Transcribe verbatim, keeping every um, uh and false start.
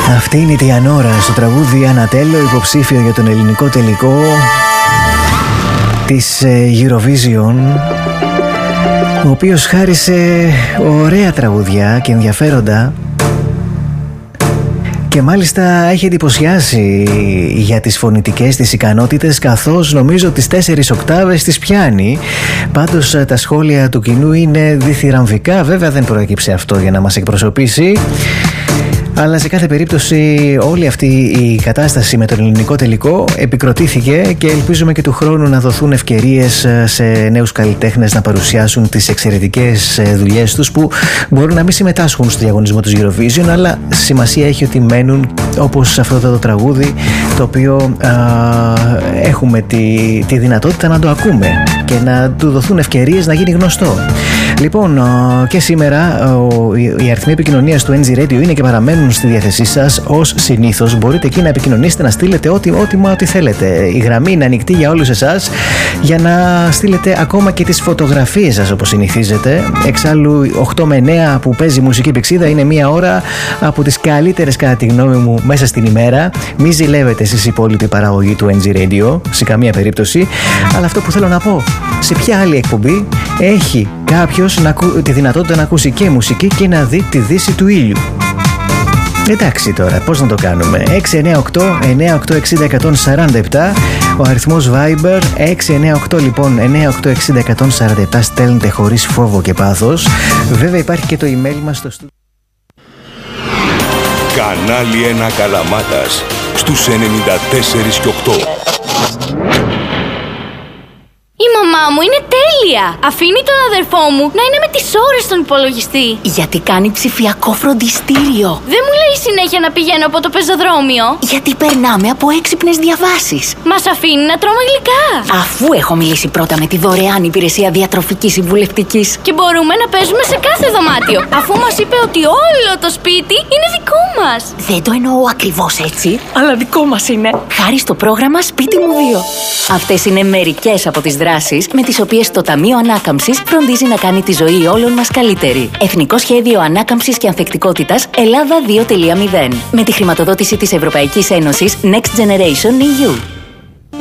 Αυτή είναι η Τιανόρα στο τραγούδι Ανατέλο, υποψήφιο για τον ελληνικό τελικό της Eurovision, ο οποίος χάρισε ωραία τραγουδιά και ενδιαφέροντα και μάλιστα έχει εντυπωσιάσει για τις φωνητικές της ικανότητες, καθώς νομίζω τις τέσσερις οκτάβες τις πιάνει. Πάντως τα σχόλια του κοινού είναι διθυραμβικά. Βέβαια δεν προέκυψε αυτό για να μας εκπροσωπήσει, αλλά σε κάθε περίπτωση όλη αυτή η κατάσταση με τον ελληνικό τελικό επικροτήθηκε και ελπίζουμε και του χρόνου να δοθούν ευκαιρίες σε νέους καλλιτέχνες να παρουσιάσουν τις εξαιρετικές δουλειές τους, που μπορούν να μην συμμετάσχουν στο διαγωνισμό του Eurovision, αλλά σημασία έχει ότι μένουν, όπως αυτό το τραγούδι, το οποίο α, έχουμε τη, τη δυνατότητα να το ακούμε και να του δοθούν ευκαιρίες να γίνει γνωστό. Λοιπόν, και σήμερα οι αριθμοί επικοινωνίας του εν τζι Radio είναι και παραμένουν στη διάθεσή σας ως συνήθως. Μπορείτε εκεί να επικοινωνήσετε, να στείλετε ό,τι, ό,τι, ό,τι θέλετε. Η γραμμή είναι ανοιχτή για όλους εσάς για να στείλετε ακόμα και τις φωτογραφίες σας όπως συνηθίζετε. Εξάλλου οκτώ με εννέα που παίζει μουσική πηξίδα είναι μία ώρα από τις καλύτερες κατά τη γνώμη μου μέσα στην ημέρα. Μη ζηλεύετε εσείς η υπόλοιπη παραγωγή του εν τζι Radio σε καμία περίπτωση. Αλλά αυτό που θέλω να πω, σε ποια άλλη εκπομπή έχει κάποιος να ακού, τη δυνατότητα να ακούσει και μουσική και να δει τη δύση του ήλιου? Εντάξει τώρα, πώς να το κάνουμε? έξι εννιά οκτώ εννιά οκτώ εξήντα εκατόν σαράντα επτά, ο αριθμός Viber έξι εννιά οκτώ λοιπόν εννιά οκτώ εξήντα εκατόν σαράντα επτά, στέλνετε χωρίς φόβο και πάθος. Βέβαια υπάρχει και το email μας στο στούντιο. Κανάλι ένα Καλαμάτας στους ενενήντα τέσσερα και οκτώ. Η μαμά μου είναι τέλεια! Αφήνει τον αδερφό μου να είναι με τις ώρες στον υπολογιστή. Γιατί κάνει ψηφιακό φροντιστήριο. Δεν μου λέει συνέχεια να πηγαίνω από το πεζοδρόμιο. Γιατί περνάμε από έξυπνες διαβάσεις. Μας αφήνει να τρώμε γλυκά. Αφού έχω μιλήσει πρώτα με τη δωρεάν υπηρεσία διατροφικής συμβουλευτικής. Και μπορούμε να παίζουμε σε κάθε δωμάτιο, αφού μας είπε ότι όλο το σπίτι είναι δικό μας. Δεν το εννοώ ακριβώς έτσι, αλλά δικό μας είναι. Χάρη στο πρόγραμμα Σπίτι μου δύο. Αυτές είναι μερικές από τις δράσεις με τις οποίες το Ταμείο Ανάκαμψης φροντίζει να κάνει τη ζωή όλων μας καλύτερη. Εθνικό Σχέδιο Ανάκαμψης και Ανθεκτικότητας Ελλάδα δύο τελεία μηδέν. Με τη χρηματοδότηση της Ευρωπαϊκής Ένωσης Next Generation ι γιου.